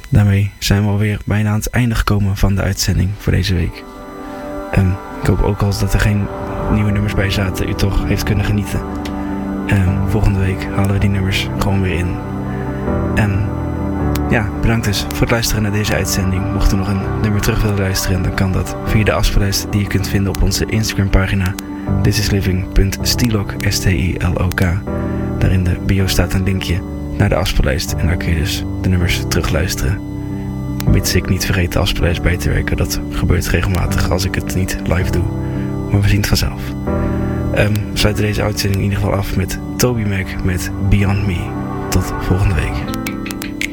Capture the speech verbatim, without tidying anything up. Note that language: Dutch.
daarmee zijn we alweer bijna aan het einde gekomen van de uitzending voor deze week. Um, ik hoop ook als dat er geen nieuwe nummers bij zaten, u toch heeft kunnen genieten. Um, volgende week halen we die nummers gewoon weer in. En ja, bedankt dus voor het luisteren naar deze uitzending. Mocht u nog een nummer terug willen luisteren, dan kan dat via de afspeellijst die je kunt vinden op onze Instagram pagina thisisliving punt stilok, S T I L O K. Daar in de bio staat een linkje naar de afspeellijst en daar kun je dus de nummers terugluisteren. Mits ik niet vergeet de afspeellijst bij te werken. Dat gebeurt regelmatig als ik het niet live doe. Maar we zien het vanzelf. Um, we sluiten deze uitzending in ieder geval af met Toby Mac met Beyond Me. Tot volgende week.